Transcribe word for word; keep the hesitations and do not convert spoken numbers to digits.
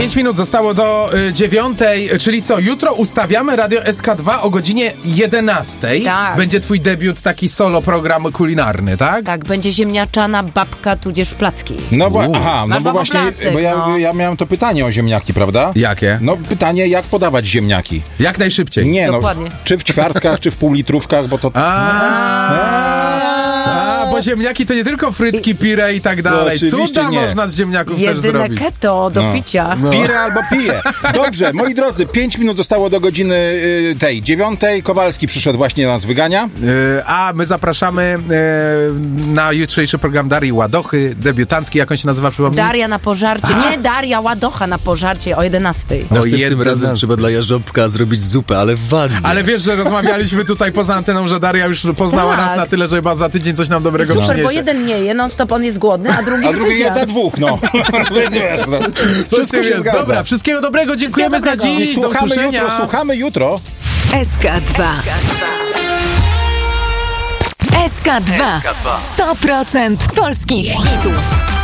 Pięć minut zostało do y, dziewiątej, czyli co, jutro ustawiamy Radio S K dwa o godzinie jedenastej. Tak. Będzie twój debiut, taki solo program kulinarny, tak? Tak, będzie ziemniaczana babka tudzież placki. No bo, aha, no Masz bo właśnie, placek, bo ja, no. ja miałem to pytanie o ziemniaki, prawda? Jakie? No pytanie, jak podawać ziemniaki? Jak najszybciej. Nie Dokładnie. no, czy w ćwiartkach, czy w półlitrówkach, bo to... A, A, bo ziemniaki to nie tylko frytki, pire i tak dalej. oczywiście Cuda nie. można z ziemniaków też Jedyne zrobić. keto do No. picia. Pire albo pije. Dobrze, moi drodzy, pięć minut zostało do godziny y, tej dziewiątej. Kowalski przyszedł właśnie, nas wygania. Y, A my zapraszamy y, na jutrzejszy program Darii Ładochy, debiutancki, jak on się nazywa, przypomnij? Daria na pożarcie. Nie, Daria Ładocha na pożarcie o jedenastej. Następnym jeden razem raz. trzeba dla Jarząbka zrobić zupę, ale w wannie. Ale wiesz, że rozmawialiśmy tutaj poza anteną, że Daria już poznała Tak. nas na tyle, że chyba za tydzień coś nam dobrego Super, przyniesie. bo jeden nie je, non stop on jest głodny, a drugi A drugi coś jest za zjadł. dwóch, no. Wiesz, no. Coś Wszystko tym się jest. zgadza. Dobra, wszystkiego dobrego, dziękujemy Wszystkiego za dobrego. dziś, do Słuchamy usłyszenia. jutro, słuchamy jutro. S K dwa. S K dwa. sto procent polskich hitów.